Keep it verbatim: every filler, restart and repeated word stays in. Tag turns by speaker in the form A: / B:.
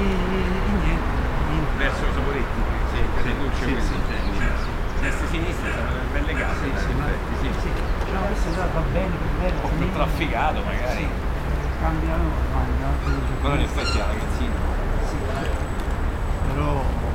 A: e niente, niente.
B: Verso i Saporetti,
A: Sì,
B: se non c'è
A: sì,
B: questo
A: sì,
B: intendi.
A: sì, sì.
B: Destra e sinistra sono ben legate,
A: Sì,
B: in
A: sì, ma-
B: effetti, sì.
A: sì. No, questo già va bene, va bene.
B: Un po' più trafficato magari,
A: Sì, eh, cambiano, ma
B: però in effetti la ragazzina
A: sì, però